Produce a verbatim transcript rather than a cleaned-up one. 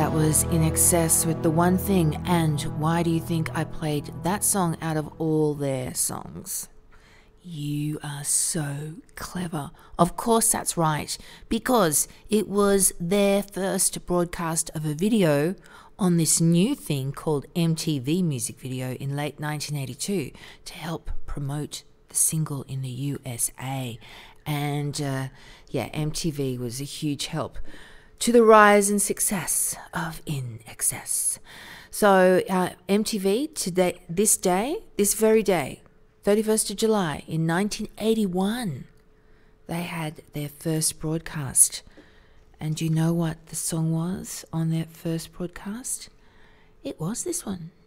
That was In Excess with The One Thing. And why do you think I played that song out of all their songs? You are so clever. Of course that's right, because it was their first broadcast of a video on this new thing called M T V Music Video in late nineteen eighty-two to help promote the single in the U S A. And uh, yeah, M T V was a huge help to the rise and success of In Excess. So uh, M T V today, this day, this very day, thirty-first of July in nineteen eighty-one, they had their first broadcast. And do you know what the song was on their first broadcast? It was this one.